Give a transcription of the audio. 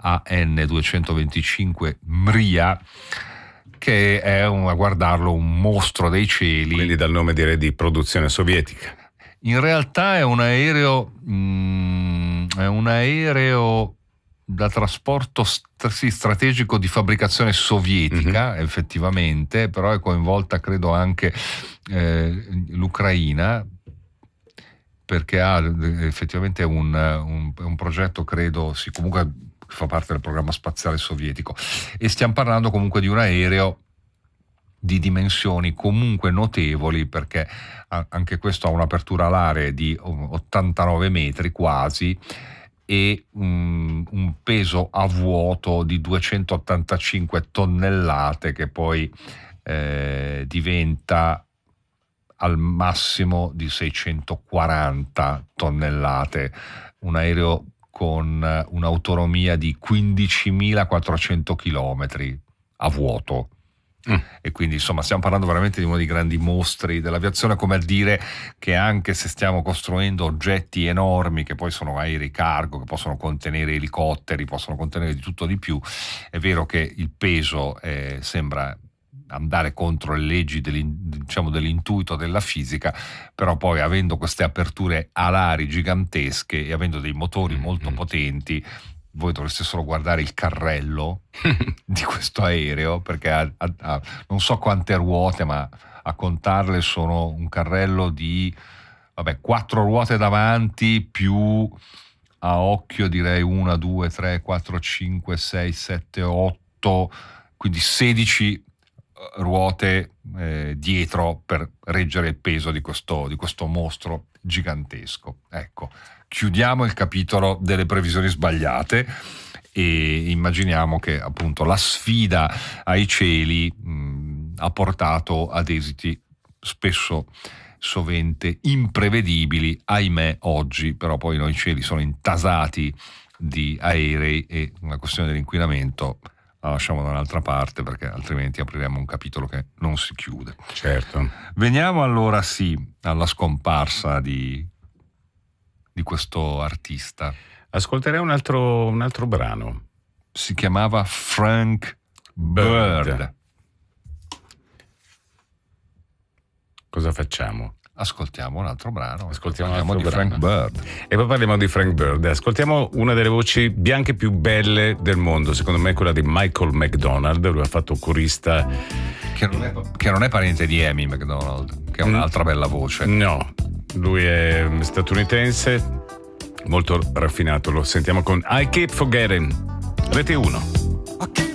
AN-225 Mriya, che è a guardarlo un mostro dei cieli. Quindi dal nome direi di produzione sovietica. In realtà è un aereo da trasporto strategico di fabbricazione sovietica, effettivamente, però è coinvolta credo anche l'Ucraina, perché ha effettivamente un progetto, credo, comunque fa parte del programma spaziale sovietico, e stiamo parlando comunque di un aereo di dimensioni comunque notevoli, perché anche questo ha un'apertura alare di 89 metri quasi e un peso a vuoto di 285 tonnellate che poi diventa al massimo di 640 tonnellate, un aereo con un'autonomia di 15.400 chilometri a vuoto. E quindi insomma stiamo parlando veramente di uno dei grandi mostri dell'aviazione, come a dire che anche se stiamo costruendo oggetti enormi che poi sono aerei cargo, che possono contenere elicotteri, possono contenere di tutto di più, è vero che il peso sembra andare contro le leggi dell'intuito della fisica, però poi avendo queste aperture alari gigantesche e avendo dei motori molto potenti, voi dovreste solo guardare il carrello di questo aereo, perché ha non so quante ruote, ma a contarle sono un carrello di 4 ruote davanti più, a occhio direi 1, 2, 3, 4, 5, 6, 7, 8, quindi 16 ruote dietro per reggere il peso di questo mostro gigantesco. Ecco, chiudiamo il capitolo delle previsioni sbagliate e immaginiamo che appunto la sfida ai cieli ha portato ad esiti spesso sovente imprevedibili, ahimè. Oggi però poi i cieli sono intasati di aerei e una questione dell'inquinamento la lasciamo da un'altra parte, perché altrimenti apriremo un capitolo che non si chiude. Certo. Veniamo allora alla scomparsa di questo artista. Ascolterei un altro brano. Si chiamava Frank Bird. Cosa facciamo? Ascoltiamo un altro brano. Ascoltiamo di Frank Bird. E poi parliamo di Frank Bird. Ascoltiamo una delle voci bianche più belle del mondo, secondo me quella di Michael McDonald. Lui ha fatto corista. Che non è parente di Amy McDonald, che è un'altra bella voce. No, lui è statunitense, molto raffinato. Lo sentiamo con I Keep Forgetting, Rete 1.